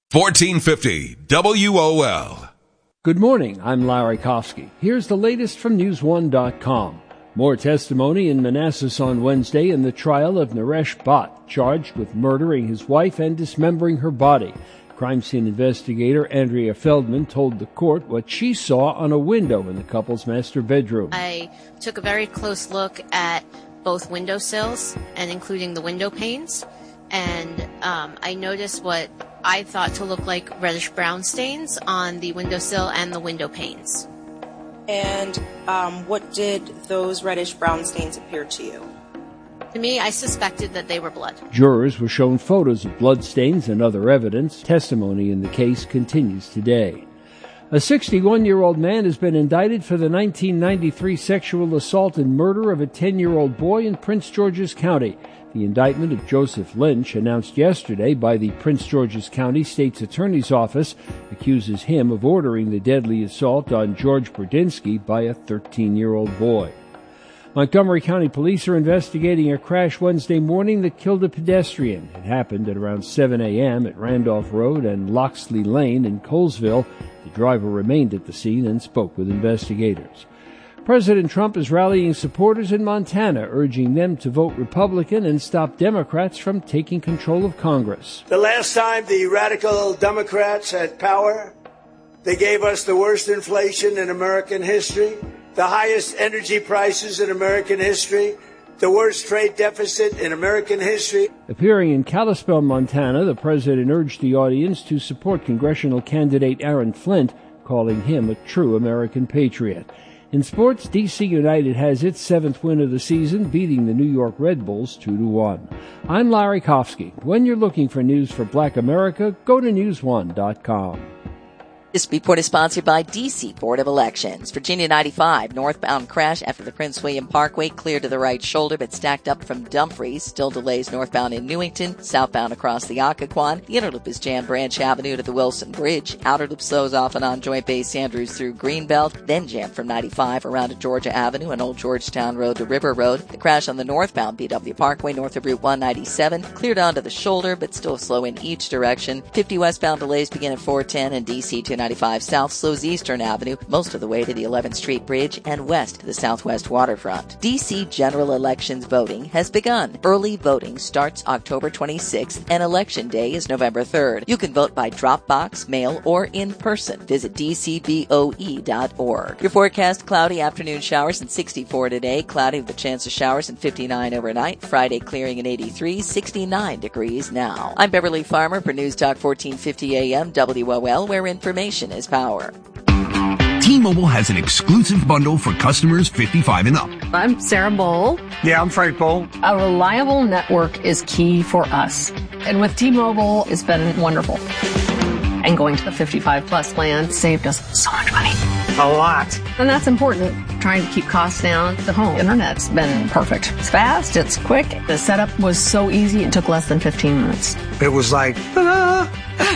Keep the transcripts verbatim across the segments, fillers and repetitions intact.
fourteen fifty W O L. Good morning, I'm Larry Kofsky. Here's the latest from news one dot com. More testimony in Manassas on Wednesday in the trial of Naresh Bhatt, charged with murdering his wife and dismembering her body. Crime scene investigator Andrea Feldman told the court what she saw on a window in the couple's master bedroom. I took a very close look at both windowsills and including the window panes, and um, I noticed what I thought to look like reddish-brown stains on the windowsill and the window panes. And um, what did those reddish-brown stains appear to you? To me, I suspected that they were blood. Jurors were shown photos of bloodstains and other evidence. Testimony in the case continues today. A sixty-one-year-old man has been indicted for the nineteen ninety-three sexual assault and murder of a ten-year-old boy in Prince George's County. The indictment of Joseph Lynch, announced yesterday by the Prince George's County State's Attorney's Office, accuses him of ordering the deadly assault on George Burdinsky by a thirteen-year-old boy. Montgomery County Police are investigating a crash Wednesday morning that killed a pedestrian. It happened at around seven a.m. at Randolph Road and Loxley Lane in Colesville. The driver remained at the scene and spoke with investigators. President Trump is rallying supporters in Montana, urging them to vote Republican and stop Democrats from taking control of Congress. The last time the radical Democrats had power, they gave us the worst inflation in American history, the highest energy prices in American history, the worst trade deficit in American history. Appearing in Kalispell, Montana, the president urged the audience to support congressional candidate Aaron Flint, calling him a true American patriot. In sports, D C United has its seventh win of the season, beating the New York Red Bulls two to one. I'm Larry Kofsky. When you're looking for news for Black America, go to news one dot com. This report is sponsored by D C Board of Elections. Virginia ninety-five, northbound crash after the Prince William Parkway cleared to the right shoulder but stacked up from Dumfries. Still delays northbound in Newington, southbound across the Occoquan. The inner loop is jammed Branch Avenue to the Wilson Bridge. Outer loop slows off and on Joint Base Andrews through Greenbelt, then jammed from ninety-five around to Georgia Avenue and Old Georgetown Road to River Road. The crash on the northbound B W Parkway north of Route one ninety-seven cleared onto the shoulder but still slow in each direction. fifty westbound delays begin at four ten and D C two ninety-five south slows Eastern Avenue most of the way to the eleventh Street Bridge and west to the Southwest Waterfront. D C general elections voting has begun. Early voting starts October twenty-sixth and Election Day is November third. You can vote by drop box, mail, or in person. Visit d c b o e dot org. Your forecast: cloudy afternoon showers and sixty-four today, cloudy with a chance of showers and fifty-nine overnight. Friday clearing and eighty-three, sixty-nine degrees now. I'm Beverly Farmer for News Talk fourteen fifty A M W O L, where information is power. T-Mobile has an exclusive bundle for customers fifty-five and up. I'm Sarah Bowl. Yeah, I'm Frank Bowl. A reliable network is key for us. And with T-Mobile, it's been wonderful. And going to the fifty-five plus plan saved us so much money. A lot. And that's important. Trying to keep costs down. The home internet's been perfect. It's fast, it's quick. The setup was so easy, it took less than fifteen minutes. It was like, ta-da!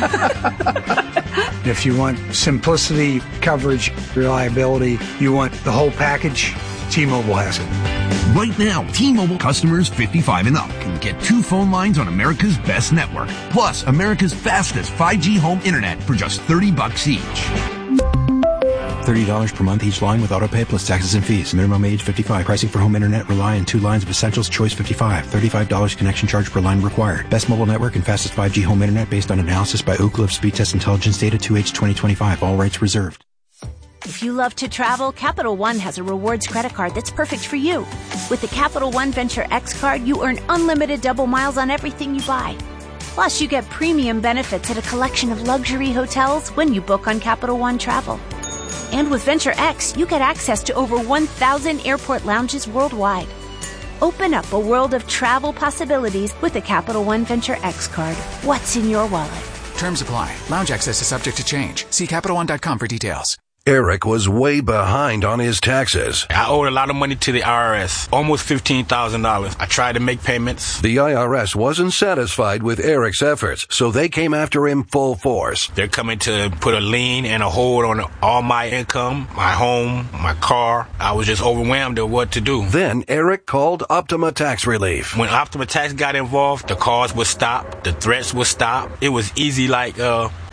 If you want simplicity, coverage, reliability, you want the whole package, T-Mobile has it. Right now, T-Mobile customers fifty-five and up can get two phone lines on America's best network, plus America's fastest five G home internet for just thirty bucks each. thirty dollars per month each line with autopay plus taxes and fees. Minimum age fifty-five. Pricing for home internet rely on two lines of Essentials Choice fifty-five. thirty-five dollars connection charge per line required. Best mobile network and fastest five G home internet based on analysis by Ookla of Speed Test Intelligence Data two H twenty twenty-five. All rights reserved. If you love to travel, Capital One has a rewards credit card that's perfect for you. With the Capital One Venture X card, you earn unlimited double miles on everything you buy. Plus, you get premium benefits at a collection of luxury hotels when you book on Capital One Travel. And with Venture X, you get access to over one thousand airport lounges worldwide. Open up a world of travel possibilities with the Capital One Venture X card. What's in your wallet? Terms apply. Lounge access is subject to change. See Capital One dot com for details. Eric was way behind on his taxes. I owed a lot of money to the I R S, almost fifteen thousand dollars. I tried to make payments. The I R S wasn't satisfied with Eric's efforts, so they came after him full force. They're coming to put a lien and a hold on all my income, my home, my car. I was just overwhelmed at what to do. Then Eric called Optima Tax Relief. When Optima Tax got involved, the calls would stop, the threats would stop. It was easy like uh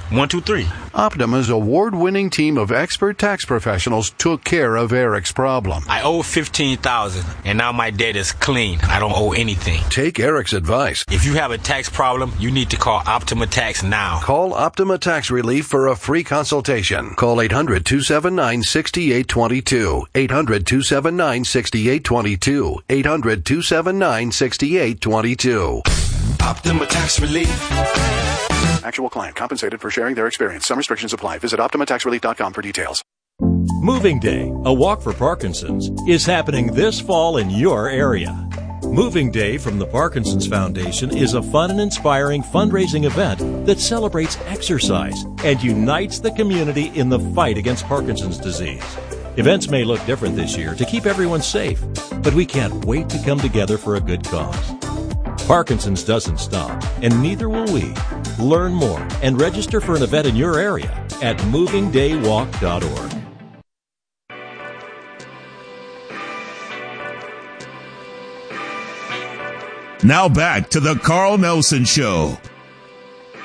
One, two, three. Optima's award-winning team of expert tax professionals took care of Eric's problem. I owe fifteen thousand dollars, and now my debt is clean. I don't owe anything. Take Eric's advice. If you have a tax problem, you need to call Optima Tax now. Call Optima Tax Relief for a free consultation. Call eight hundred, two seven nine, six eight two two. eight hundred, two seven nine, six eight two two. eight hundred, two seven nine, six eight two two. Optima Tax Relief. Actual client compensated for sharing their experience. Some restrictions apply. Visit optima tax relief dot com for details. Moving Day, a walk for Parkinson's, is happening this fall in your area. Moving Day from the Parkinson's Foundation is a fun and inspiring fundraising event that celebrates exercise and unites the community in the fight against Parkinson's disease. Events may look different this year to keep everyone safe, but we can't wait to come together for a good cause. Parkinson's doesn't stop, and neither will we. Learn more and register for an event in your area at moving day walk dot org. Now back to the Carl Nelson Show